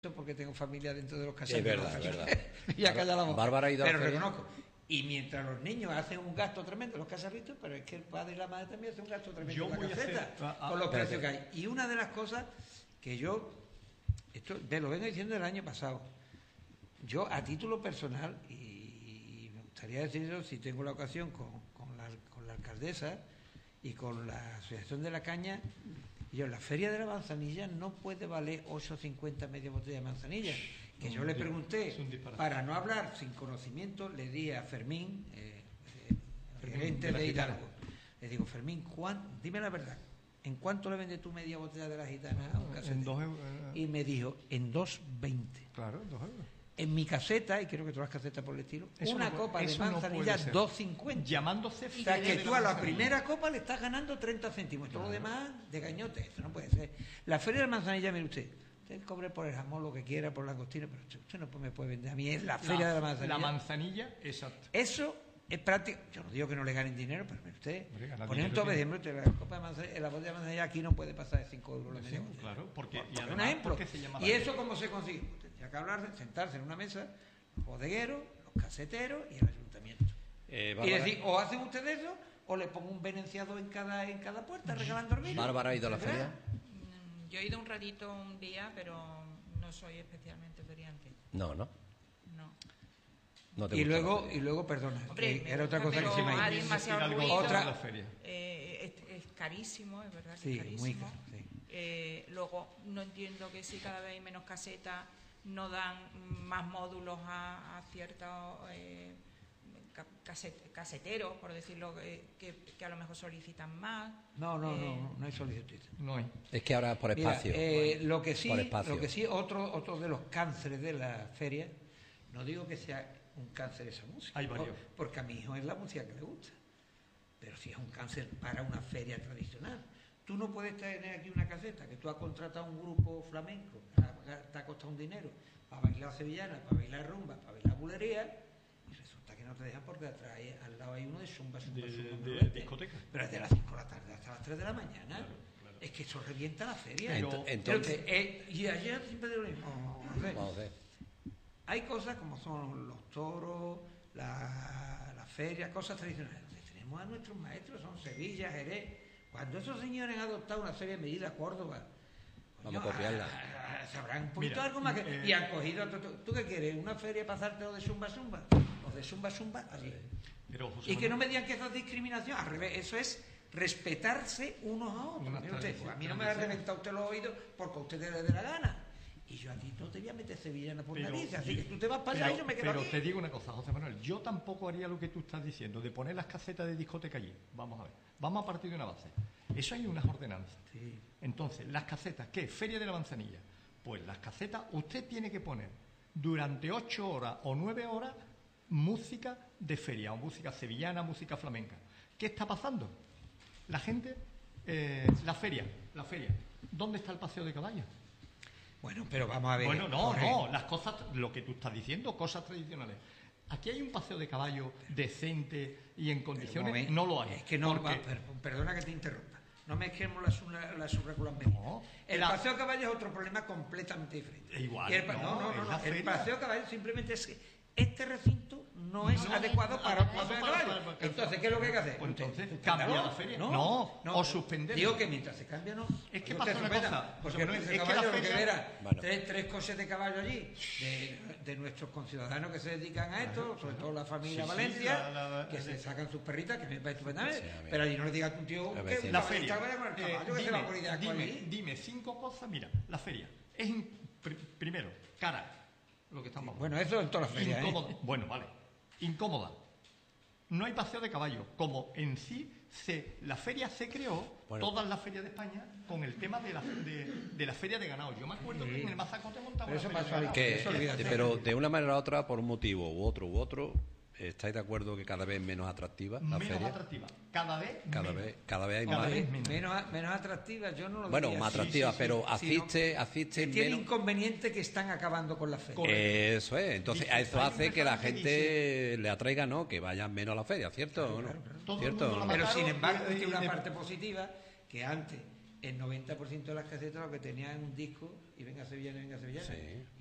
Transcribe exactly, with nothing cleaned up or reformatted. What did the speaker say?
porque tengo familia dentro de los Es caseros. verdad, es verdad. Y acá ya la voz. Bárbara ha ido a la Pero feria. reconozco. Y mientras los niños hacen un gasto tremendo, los casarritos, pero es que el padre y la madre también hacen un gasto tremendo Yo en la voy a caseta, hacer- ah, ah, con los espérate. precios que hay. Y una de las cosas que yo, esto te lo vengo diciendo el año pasado, yo a título personal, y, y me gustaría decirlo si tengo la ocasión con, con, la, con la alcaldesa y con la Asociación de la Caña, yo, la feria de la manzanilla no puede valer ocho cincuenta media botella de manzanilla. Que yo le pregunté, Es un disparate. para no hablar sin conocimiento, le di a Fermín, eh, eh, Fermín, gerente de la de Gitana. Hidalgo, le digo, Fermín, ¿cuán- dime la verdad, ¿en cuánto le vendes tu media botella de la gitana a un casetero? En dos euros. Y me dijo, en dos veinte. Claro, dos euros. En mi caseta, y creo que todas las casetas por el estilo, Eso una no puede- copa de eso no manzanilla puede ser. dos cincuenta. Llamándose O sea, feria que de tú a la manzanilla. primera copa le estás ganando treinta céntimos. Todo lo demás de gañote. Eso no puede ser. La feria de la manzanilla, mire usted, usted cobre por el jamón lo que quiera, por la costina, pero usted, usted no me puede vender a mí. Es la feria de la manzanilla. La manzanilla, exacto. Eso es práctico. Yo no digo que no le ganen dinero, pero mire usted, Hombre, ganar poner un dinero tope de tiene. ejemplo, la copa de manzanilla, la botella de manzanilla aquí no puede pasar de cinco euros la Sí, media botella. claro, porque y Por además, un ejemplo. porque se llama ¿Y daño. eso cómo se consigue? Pues tendría que hablar, sentarse en una mesa, los bodegueros, los caseteros y el ayuntamiento. Eh, Y Bárbara, decir, o hacen ustedes eso, o le pongo un venenciado en cada en cada puerta regalando hormigas. Bárbara ha ido a la ¿Verdad? feria. Mm, Yo he ido un ratito un día, pero no soy especialmente feriante. No, no. No. no te Y gusta la luego, feria. y luego, perdona, Hombre, que era otra cosa que pero se me ha hay ido. demasiado Ir algo ruido. Otra- a la feria. Eh, es, es carísimo, es verdad que Sí, es carísimo. muy caro, sí. Eh, luego, no entiendo que si cada vez hay menos casetas, no dan más módulos a, a ciertos eh, ca- caset- caseteros, por decirlo, eh, que, que a lo mejor solicitan más. No, no, Eh, no, no hay solicitud. No hay. Es que ahora por Mira, espacio. eh, lo que sí, Por espacio. lo que sí, otro, otro de los cánceres de la feria, no digo que sea un cáncer esa música, Hay varios. por- porque a mi hijo es la música que le gusta, pero si es un cáncer para una feria tradicional. Tú no puedes tener aquí una caseta que tú has contratado un grupo flamenco, te ha costado un dinero para bailar sevillana, para bailar rumba, para bailar bulería, y resulta que no te dejan porque atrás hay- al lado hay uno de zumba, zumba, De- zumba, de Manolete. discoteca. Pero es de las cinco de la tarde hasta las tres de la mañana. Claro, claro. Es que eso revienta la feria. Pero- Ent- Pero entonces, usted, eh, y ayer siempre digo lo mismo. Vamos a ver. vamos a ver. Hay cosas como son los toros, la, la feria, cosas tradicionales. Donde tenemos a nuestros maestros, son Sevilla, Jerez. Cuando esos señores han adoptado una serie de medidas, Córdoba, Vamos a copiarla. ah, sabrán un poquito Mira, algo más que. eh, y han cogido. ¿Tú, tú- tú qué quieres? ¿Una feria para hacerte lo de Zumba Zumba? Los de Zumba Zumba, allí. Pero, José Y que no Manuel, me digan que eso es discriminación, al revés, eso es respetarse unos a otros. Una Mire usted, tradición, a mí no me ha tradición. reventado usted los oídos porque a usted le dé la gana. Y yo a ti no te voy a meter sevillana por pero- nariz, así que tú te vas para allá pero- y yo me quedo Pero aquí. te digo una cosa, José Manuel, yo tampoco haría lo que tú estás diciendo, de poner las casetas de discoteca allí. Vamos a ver, vamos a partir de una base. Eso hay unas ordenanzas. Sí. Entonces, las casetas, ¿qué? Feria de la Manzanilla. Pues las casetas, usted tiene que poner durante ocho horas o nueve horas música de feria, o música sevillana, música flamenca. ¿Qué está pasando? La gente, eh, la feria, la feria. ¿Dónde está el paseo de caballos? Bueno, pero vamos a ver. Bueno, no, Jorge. no, las cosas, lo que tú estás diciendo, cosas tradicionales. Aquí hay un paseo de caballo decente y en condiciones, Momento. no lo hay. Es que no, porque- va, per- perdona que te interrumpa. No mezclemos las la, la subregulares medidas. No, el la- paseo de caballo es otro problema completamente diferente. Igual, Y el pa- no, no, no, es no, la no. El feria. paseo de caballo simplemente es que este recinto no es No, adecuado no, para un no, paseo de para- caballo. para- para- Entonces, ¿qué es lo que hay que hacer? Pues entonces, Usted- cambia no, la feria. No, o suspenderla. Digo que mientras se cambia, no. Es que Usted pasa una suspenda, cosa, Porque José el Manuel, paseo de es que caballo la lo que feria- era Bueno. tres, tres coches de caballo allí, de, de nuestros conciudadanos que se dedican a esto, sobre todo la familia Sí, sí, Valencia, la- la- que se sacan sus perritas, que me parece estupendamente. Sí, a ver. pero allí no le digas a un tío A que ver, sí. un La caballista feria. vaya con el Eh, caballo, que se va dime, por idea con dime, allí. dime cinco cosas. Mira, la feria es in- pr- primero cara, lo que estamos Bueno, eso en todas las ferias, ¿eh? incómoda. Bueno, vale, incómoda. No hay paseo de caballo. Como en sí, se, la feria se creó, Bueno. todas las ferias de España, con el tema de la, de, de la feria de ganado. Yo me acuerdo que en el Mazacote montaba Pero una eso feria pasó de ahí, ganado. Que, Eso olvídate. pero de una manera u otra, por un motivo u otro u otro, ¿estáis de acuerdo que cada vez menos atractiva la Menos feria? atractiva. Cada vez Cada menos. vez, cada vez hay Cada más. vez menos. Menos, menos atractiva, yo no lo Bueno, diría más así, atractiva, sí, sí, pero sino asiste, que asiste tiene menos. inconveniente que están acabando con la feria. Correcto. Eso es, entonces Dice, a eso hay hace un que la refrán que gente le atraiga, ¿no? Que vayan menos a la feria, ¿cierto? o no? Todo el ¿Cierto? mundo o la no? Pero mataron sin embargo, y- tiene y una de- parte positiva que antes el noventa por ciento de las casetas lo que tenían un disco y venga sevillana, venga sevillana. Sí.